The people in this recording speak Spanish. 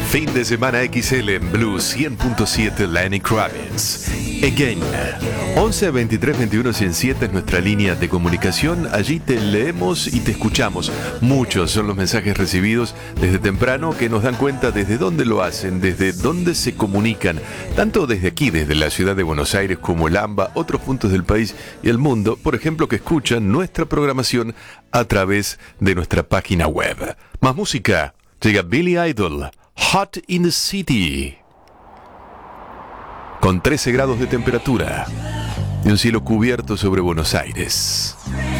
Fin de semana XL en Blue 100.7 Lenny Kravitz. Again. 11 23 21 107 es nuestra línea de comunicación. Allí te leemos y te escuchamos. Muchos son los mensajes recibidos desde temprano que nos dan cuenta desde dónde lo hacen, desde dónde se comunican, tanto desde aquí, desde la ciudad de Buenos Aires, como el AMBA, otros puntos del país y el mundo, por ejemplo, que escuchan nuestra programación a través de nuestra página web. Más música. Llega Billy Idol, Hot in the City. Con 13 grados de temperatura y un cielo cubierto sobre Buenos Aires.